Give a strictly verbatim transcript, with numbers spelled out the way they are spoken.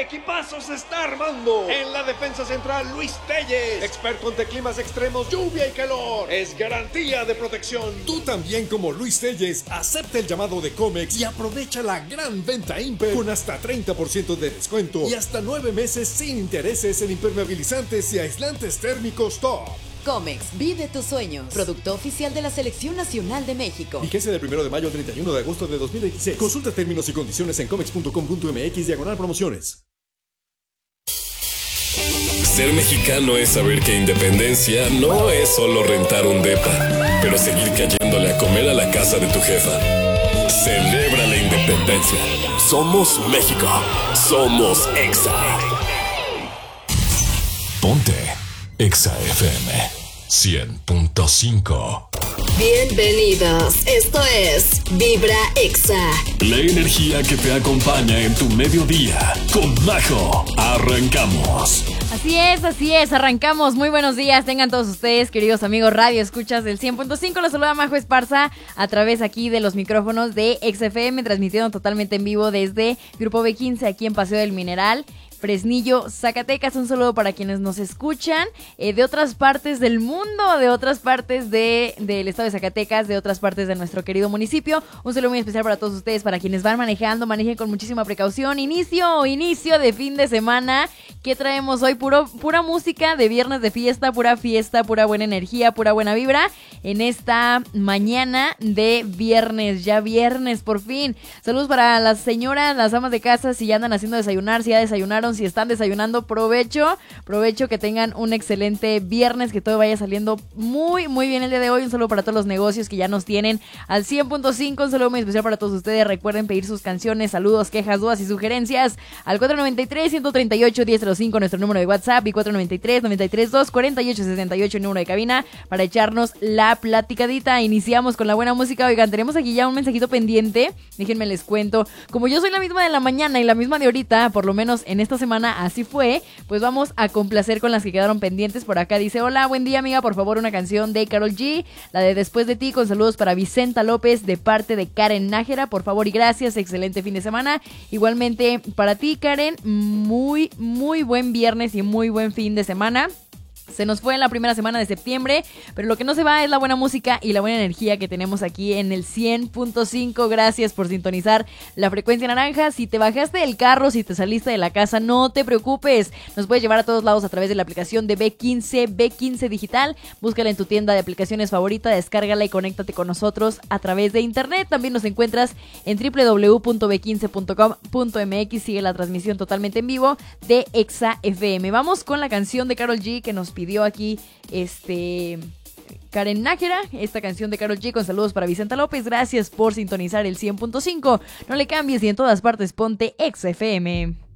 equipazo se está armando. En la defensa central, Luis Telles, experto ante climas extremos, lluvia y calor. Es garantía de protección. Tú también, como Luis Telles, acepta el llamado de Comex y aprovecha la gran venta Imper con hasta treinta por ciento de descuento y hasta nueve meses sin intereses en impermeabilizantes y aislantes térmicos top. Comex, vive tus sueños. Producto oficial de la Selección Nacional de México. Vigencia del primero de mayo al treinta y uno de agosto de dos mil veintiséis. Consulta términos y condiciones en comex punto com punto m x diagonal promociones. Ser mexicano es saber que independencia no es solo rentar un depa, pero seguir cayéndole a comer a la casa de tu jefa. Celebra la independencia. Somos México. Somos Exa. Ponte Exa F M cien punto cinco. Bienvenidos, esto es Vibra Exa. La energía que te acompaña en tu mediodía. Con Majo, arrancamos. Así es, así es, arrancamos. Muy buenos días, tengan todos ustedes, queridos amigos radio escuchas del cien punto cinco. Los saluda Majo Esparza a través aquí de los micrófonos de Exa F M, transmitiendo totalmente en vivo desde Grupo B quince aquí en Paseo del Mineral, Fresnillo, Zacatecas. Un saludo para quienes nos escuchan eh, de otras partes del mundo, de otras partes de, del estado de Zacatecas, de otras partes de nuestro querido municipio. Un saludo muy especial para todos ustedes, para quienes van manejando, manejen con muchísima precaución. Inicio, inicio de fin de semana. ¿Qué traemos hoy? Puro, pura música de viernes de fiesta, pura fiesta, pura buena energía, pura buena vibra en esta mañana de viernes, ya viernes por fin. Saludos para las señoras, las amas de casa, si ya andan haciendo desayunar, si ya desayunaron, si están desayunando, provecho, provecho, que tengan un excelente viernes, que todo vaya saliendo muy, muy bien el día de hoy. Un saludo para todos los negocios que ya nos tienen al cien punto cinco, un saludo muy especial para todos ustedes. Recuerden pedir sus canciones, saludos, quejas, dudas y sugerencias al cuatro noventa y tres, ciento treinta y ocho, diez cero cinco, nuestro número de WhatsApp, y cuatro noventa y tres, noventa y tres, dos, cuarenta y ocho, sesenta y ocho, el número de cabina para echarnos la platicadita. Iniciamos con la buena música. Oigan, tenemos aquí ya un mensajito pendiente, déjenme les cuento. Como yo soy la misma de la mañana y la misma de ahorita, por lo menos en esta semana así fue, pues vamos a complacer con las que quedaron pendientes. Por acá dice: hola, buen día amiga, por favor una canción de Karol G, la de Después de ti, con saludos para Vicenta López de parte de Karen Nájera, por favor y gracias, excelente fin de semana. Igualmente para ti, Karen, muy, muy buen viernes y muy buen fin de semana. Se nos fue en la primera semana de septiembre, pero lo que no se va es la buena música y la buena energía que tenemos aquí en el cien punto cinco. Gracias por sintonizar la frecuencia naranja. Si te bajaste del carro, si te saliste de la casa, no te preocupes. Nos puedes llevar a todos lados a través de la aplicación de B quince, B quince Digital. Búscala en tu tienda de aplicaciones favorita, descárgala y conéctate con nosotros a través de internet. También nos encuentras en doble u doble u doble u punto b quince punto com punto m x. Sigue la transmisión totalmente en vivo de Exa F M. Vamos con la canción de Karol G que nos pidió aquí este Karen Nájera, esta canción de Karol G, con saludos para Vicenta López. Gracias por sintonizar el cien punto cinco. No le cambies y en todas partes ponte Exa F M.